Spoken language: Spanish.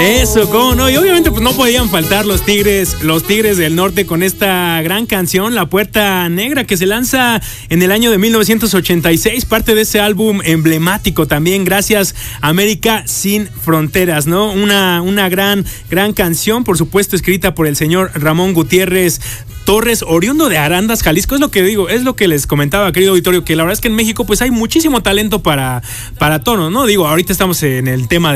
Eso, cómo no, y obviamente pues no podían faltar los Tigres del Norte con esta gran canción, La Puerta Negra, que se lanza en el año de 1986, parte de ese álbum emblemático también, Gracias América Sin Fronteras, ¿no? Una gran canción, por supuesto, escrita por el señor Ramón Gutiérrez Torres, oriundo de Arandas, Jalisco. Es lo que digo, es lo que les comentaba, querido auditorio, que la verdad es que en México pues hay muchísimo talento para tono, ¿no? Digo, ahorita estamos en el tema